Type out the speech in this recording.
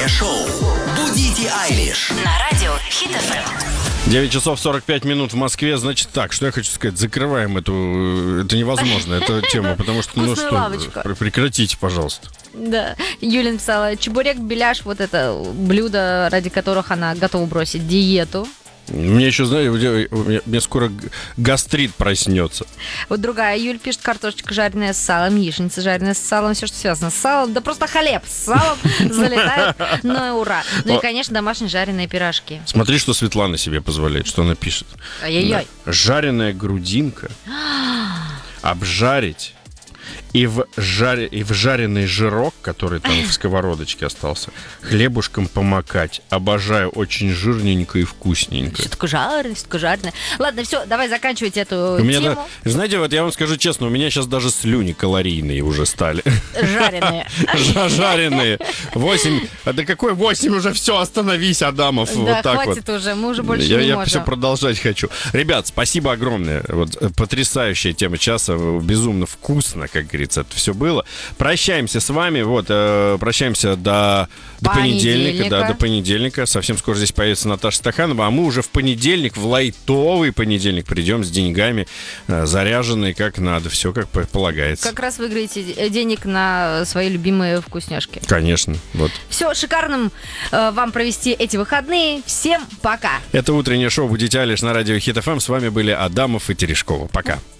шоу «Будите Айлиш» на радио Хит ФМ. 9 часов 45 минут в Москве. Значит так, что я хочу сказать, закрываем эту... Это невозможно, эту тему, потому что, ну что, лавочку. Прекратите, пожалуйста. Да, Юля написала, чебурек-беляш, вот это блюдо, ради которых она готова бросить диету. Мне еще, знаете, мне скоро гастрит проснется. Вот другая Юль пишет, картошечка жареная с салом, яичница жареная с салом, все, что связано с салом. Да просто хлеб с салом залетает, ну и ура. Ну и, конечно, домашние жареные пирожки. Смотри, что Светлана себе позволяет, что она пишет. Ай-яй-яй. Жареная грудинка обжарить и в жареный жирок, который там в сковородочке остался, хлебушком помакать. Обожаю, очень жирненько и вкусненько. Все такое жареное. Ладно, все, давай заканчивать эту У меня, тему. знаете, вот я вам скажу честно, у меня сейчас даже слюни калорийные уже стали. Жареные. Жареные. 8. А да какой 8? Уже все, остановись, Адамов. Да, Вот так хватит вот. уже, мы уже больше не Я можем. все продолжать хочу. Ребят, спасибо огромное. Вот потрясающая тема часа. Безумно вкусно, как говорится, это все было. Прощаемся с вами. Вот, прощаемся до понедельника. Да, до понедельника. Совсем скоро здесь появится Наташа Стаханова. А мы уже в понедельник, в лайтовый понедельник придем с деньгами, заряженные как надо. Все как полагается. Как раз выиграете денег на свои любимые вкусняшки. Конечно. Вот. Все, шикарным вам провести эти выходные. Всем пока. Это утреннее шоу «Будите Айлиш» на радио Хит ФМ. С вами были Адамов и Терешкова. Пока.